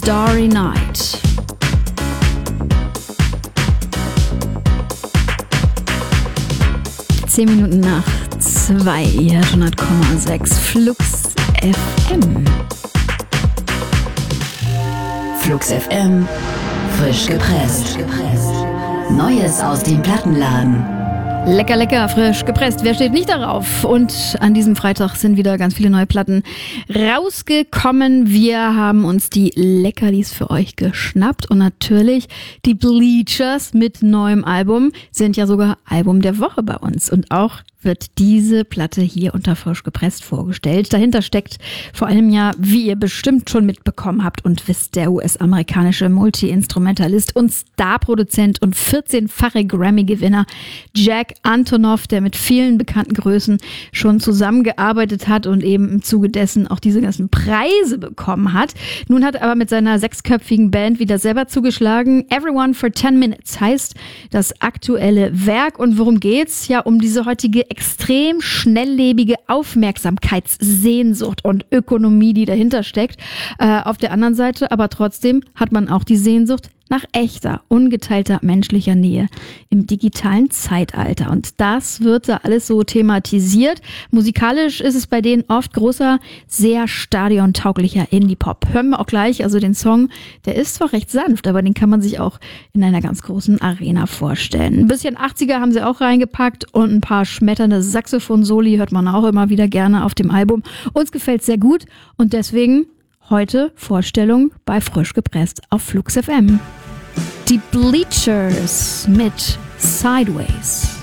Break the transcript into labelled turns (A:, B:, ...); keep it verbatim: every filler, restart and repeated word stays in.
A: Starry Night. Zehn Minuten nach zwei, hundert Komma sechs Flux F M.
B: Flux F M, frisch gepresst. Neues aus dem Plattenladen.
A: Lecker, lecker, frisch gepresst. Wer steht nicht darauf? Und an diesem Freitag sind wieder ganz viele neue Platten rausgekommen. Wir haben uns die Leckerlis für euch geschnappt. Und natürlich die Bleachers mit neuem Album sind ja sogar Album der Woche bei uns. Und auch wird diese Platte hier unter frisch gepresst vorgestellt. Dahinter steckt vor allem ja, wie ihr bestimmt schon mitbekommen habt und wisst, der U S-amerikanische Multi-Instrumentalist und Starproduzent und vierzehnfache Grammy-Gewinner Jack Antonoff, der mit vielen bekannten Größen schon zusammengearbeitet hat und eben im Zuge dessen auch diese ganzen Preise bekommen hat. Nun hat er aber mit seiner sechsköpfigen Band wieder selber zugeschlagen. Everyone for ten minutes heißt das aktuelle Werk. Und worum geht's? Ja, um diese heutige extrem schnelllebige Aufmerksamkeitssehnsucht und Ökonomie, die dahinter steckt. Äh, auf der anderen Seite aber trotzdem hat man auch die Sehnsucht nach echter, ungeteilter menschlicher Nähe im digitalen Zeitalter. Und das wird da alles so thematisiert. Musikalisch ist es bei denen oft großer, sehr stadiontauglicher Indie-Pop. Hören wir auch gleich, also den Song, der ist zwar recht sanft, aber den kann man sich auch in einer ganz großen Arena vorstellen. Ein bisschen achtziger haben sie auch reingepackt und ein paar schmetternde Saxophon-Soli hört man auch immer wieder gerne auf dem Album. Uns gefällt es sehr gut und deswegen heute Vorstellung bei Frisch gepresst auf Flux F M. Die Bleachers mit Sideways.